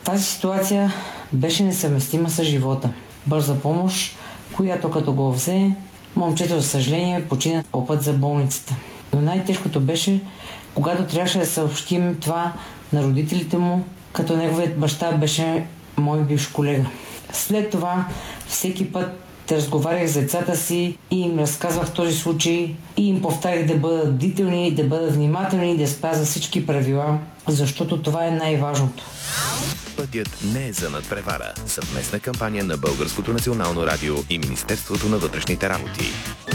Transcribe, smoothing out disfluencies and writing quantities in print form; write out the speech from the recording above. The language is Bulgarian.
Тази ситуация беше несъвместима с живота. Бърза помощ, която като го взе, момчето, за съжаление, почина по път за болницата. Но най-тежкото беше, когато трябваше да съобщим това на родителите му, като неговият баща беше мой бивш колега. След това всеки път разговарях с децата си и им разказвах този случай и им повтарях да бъдат бдителни, да бъдат внимателни, да спазват всички правила, защото това е най-важното. Пътят не е за надпревара. Съвместна кампания на Българското национално радио и Министерството на вътрешните работи.